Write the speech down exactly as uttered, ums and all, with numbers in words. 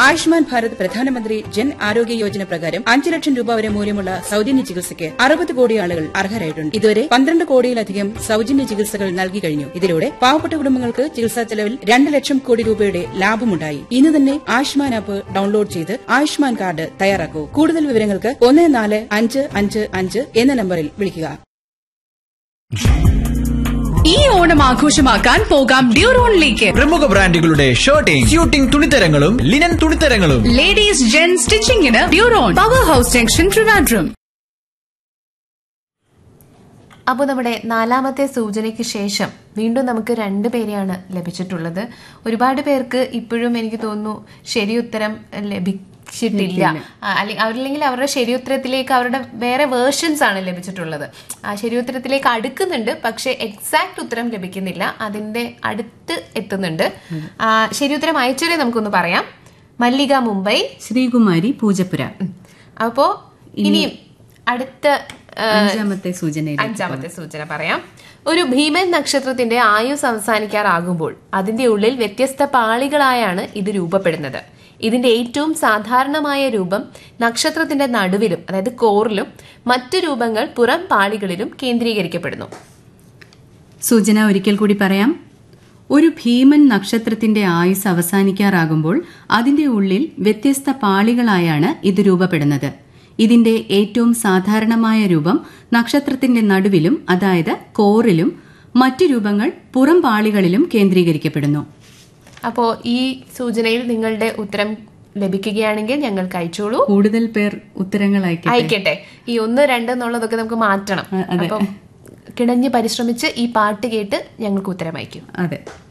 ആയുഷ്മാൻ ഭാരത് പ്രധാനമന്ത്രി ജൻ ആരോഗ്യ യോജന പ്രകാരം അഞ്ച് ലക്ഷം രൂപ വരെ മൂല്യമുള്ള സൌജന്യ ചികിത്സയ്ക്ക് അറുപത് കോടി ആളുകൾ അർഹരായിട്ടുണ്ട്. ഇതുവരെ പന്ത്രണ്ട് കോടിയിലധികം സൌജന്യ ചികിത്സകൾ നൽകി കഴിഞ്ഞു. ഇതിലൂടെ പാവപ്പെട്ട കുടുംബങ്ങൾക്ക് ചികിത്സാ ചെലവിൽ രണ്ട് ലക്ഷം കോടി രൂപയുടെ ലാഭമുണ്ടായി. ഇന്ന് തന്നെ ആയുഷ്മാൻ ആപ്പ് ഡൌൺലോഡ് ചെയ്ത് ആയുഷ്മാൻ കാർഡ് തയ്യാറാക്കൂ. കൂടുതൽ വിവരങ്ങൾക്ക് ഒന്ന് നാല് അഞ്ച് അഞ്ച് അഞ്ച് എന്ന നമ്പറിൽ വിളിക്കുക. ഈ ഓണം ആഘോഷമാക്കാൻ പോകാം ഡ്യൂറോണിലേക്ക്. പ്രമുഖ ബ്രാൻഡുകളുടെ shirting, suiting തുണിത്തരങ്ങളും linen തുണിത്തരങ്ങളും ladies gen സ്റ്റിച്ചിങ്ങിന് ഡ്യൂറോൺ, power house junction, Trivandrum. അപ്പോൾ നമ്മുടെ നാലാമത്തെ സൂചനയ്ക്ക് ശേഷം വീണ്ടും നമുക്ക് രണ്ട് പേരെയാണ് ലഭിച്ചിട്ടുള്ളത്. ഒരുപാട് പേർക്ക് ഇപ്പോഴും എനിക്ക് തോന്നുന്നു ശരിയുത്തരം ലഭിച്ചിട്ടില്ല, അല്ലെങ്കിൽ അവരുടെ ശരിയുത്തരത്തിലേക്ക് അവരുടെ വേറെ വേർഷൻസ് ആണ് ലഭിച്ചിട്ടുള്ളത്. ആ ശരിയുത്തരത്തിലേക്ക് അടുക്കുന്നുണ്ട്, പക്ഷെ എക്സാക്ട് ഉത്തരം ലഭിക്കുന്നില്ല, അതിന്റെ അടുത്ത് എത്തുന്നുണ്ട്. ശരിയുത്തരം അയച്ചവരെ നമുക്കൊന്ന് പറയാം. മല്ലിക മുംബൈ, ശ്രീകുമാരി പൂജപ്പുര. അപ്പോ ഇനിയും അടുത്ത അഞ്ചാമത്തെ സൂചന അഞ്ചാമത്തെ സൂചന പറയാം. ഒരു ഭീമൻ നക്ഷത്രത്തിന്റെ ആയുസ് അവസാനിക്കാറാകുമ്പോൾ അതിന്റെ ഉള്ളിൽ വ്യത്യസ്ത പാളികളായാണ് ഇത് രൂപപ്പെടുന്നത്. ഇതിന്റെ ഏറ്റവും സാധാരണമായ രൂപം നക്ഷത്രത്തിന്റെ നടുവിലും, അതായത് കോറിലും, മറ്റു രൂപങ്ങൾ പുറം പാളികളിലും കേന്ദ്രീകരിക്കപ്പെടുന്നു. സൂചന ഒരിക്കൽ കൂടി പറയാം. ഒരു ഭീമൻ നക്ഷത്രത്തിന്റെ ആയുസ് അവസാനിക്കാറാകുമ്പോൾ അതിന്റെ ഉള്ളിൽ വ്യത്യസ്ത പാളികളായാണ് ഇത് രൂപപ്പെടുന്നത്. ഇതിന്റെ ഏറ്റവും സാധാരണമായ രൂപം നക്ഷത്രത്തിന്റെ നടുവിലും, അതായത് കോറിലും, മറ്റു രൂപങ്ങൾ പുറം പാളികളിലും കേന്ദ്രീകരിക്കപ്പെടുന്നു. അപ്പോൾ ഈ സൂചനയിൽ നിങ്ങളുടെ ഉത്തരം ലഭിക്കുകയാണെങ്കിൽ ഞങ്ങൾക്ക് അയച്ചോളൂ. കൂടുതൽ പേർ ഉത്തരങ്ങൾ അയക്കട്ടെ. ഈ ഒന്ന് രണ്ട് എന്നുള്ളതൊക്കെ നമുക്ക് മാറ്റണം. അപ്പം കിണഞ്ഞ് പരിശ്രമിച്ച് ഈ പാട്ട് കേട്ട് ഞങ്ങൾക്ക് ഉത്തരം അയക്കും. അതെ.